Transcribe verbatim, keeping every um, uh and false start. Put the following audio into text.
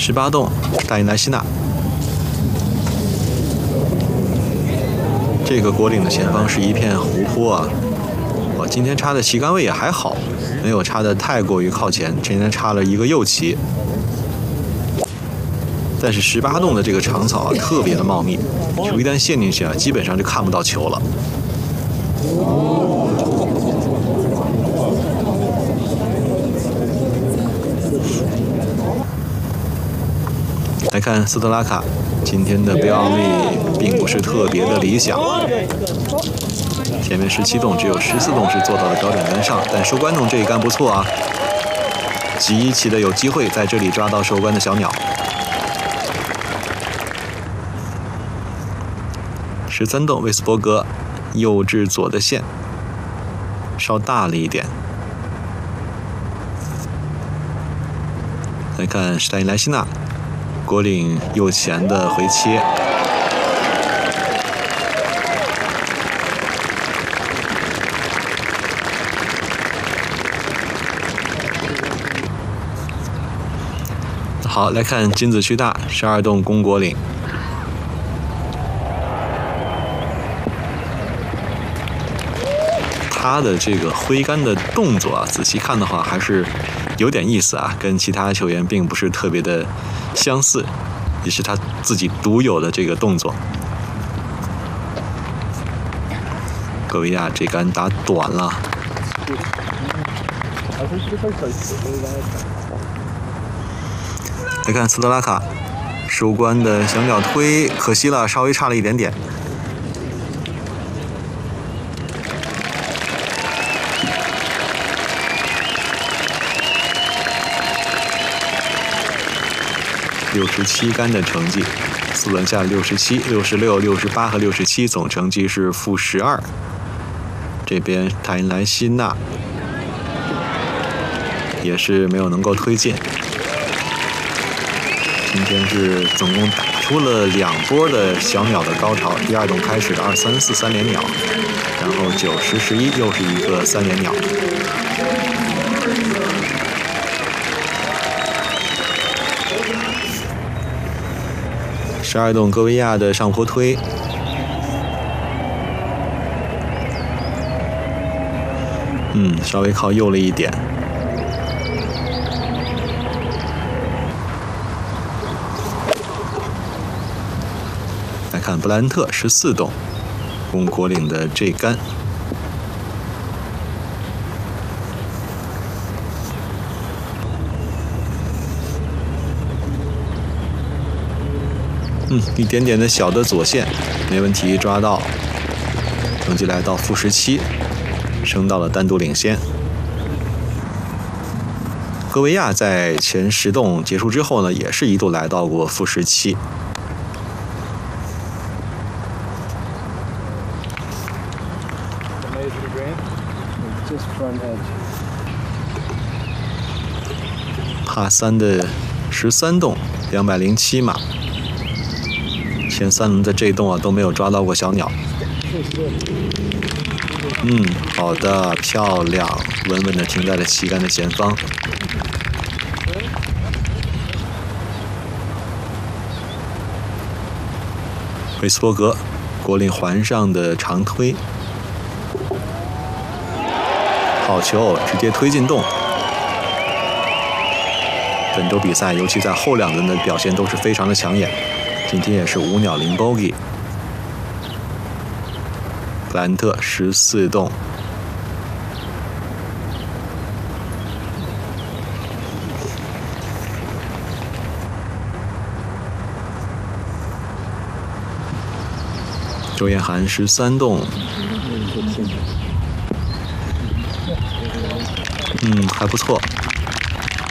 十八洞大伊莱西纳，这个国岭的前方是一片湖泊啊。我今天插的旗杆位也还好，没有插的太过于靠前，今天插了一个右旗。但是十八洞的这个长草啊，特别的茂密，球一旦陷进去啊，基本上就看不到球了。来看斯特拉卡，今天的标力并不是特别的理想。前面十七洞只有十四洞是做到了标准杆上，但收官洞这一杆不错啊，极其的有机会在这里抓到收官的小鸟。十三洞威斯伯格，右至左的线稍大了一点。来看史泰因莱西纳，国岭右前的回切。好，来看金子区大十二洞公国岭。他的这个挥杆的动作啊，仔细看的话还是有点意思啊，跟其他球员并不是特别的相似，也是他自己独有的这个动作。戈维亚这杆打短了。来看斯特拉卡，收官的小鸟推，可惜了，稍微差了一点点。六十七杆的成绩，四轮下六十七、六十六、六十八和六十七，总成绩是负十二。这边塔因莱西纳也是没有能够推进。今天是总共打出了两波的小鸟的高潮，第二洞开始的二三四三连鸟，然后九十十一又是一个三连鸟。十二洞戈维亚的上坡推，嗯，稍微靠右了一点。来看布兰特十四洞公国岭的这杆。嗯，一点点的小的左线，没问题，抓到，成绩来到负十七，升到了单独领先。戈维亚在前十洞结束之后呢，也是一度来到过负十七。帕三的十三洞，两百零七码。前三轮的这一洞啊都没有抓到过小鸟。嗯，好的，漂亮，稳稳地停在了旗杆的前方。韦斯伯格，国岭环上的长推，好球，直接推进洞。本周比赛，尤其在后两轮的表现都是非常的抢眼。今天也是五鸟零 bogey。布兰特十四洞，周彦涵十三洞，嗯，还不错。